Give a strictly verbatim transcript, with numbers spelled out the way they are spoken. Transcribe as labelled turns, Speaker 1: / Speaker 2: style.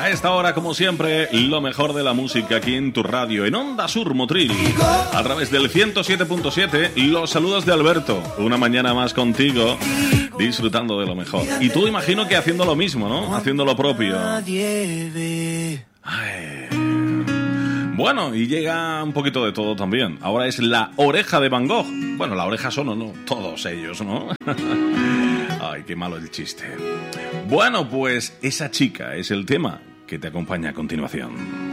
Speaker 1: A esta hora, como siempre, lo mejor de la música aquí en tu radio, en Onda Sur Motril, a través del ciento siete punto siete. Los saludos de Alberto, una mañana más contigo, disfrutando de lo mejor. Y tú imagino que haciendo lo mismo, ¿no? Haciendo lo propio. Ay. Bueno, y llega un poquito de todo también. Ahora es la oreja de Van Gogh. Bueno, la oreja son, ¿no? Todos ellos, ¿no? Ay, qué malo el chiste. Bueno, pues esa chica es el tema que te acompaña a continuación.